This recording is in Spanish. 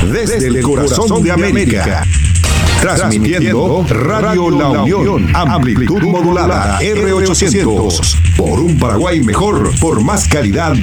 desde el corazón de América. Transmitiendo Radio La Unión, amplitud modulada R800. Por un Paraguay mejor, por más calidad.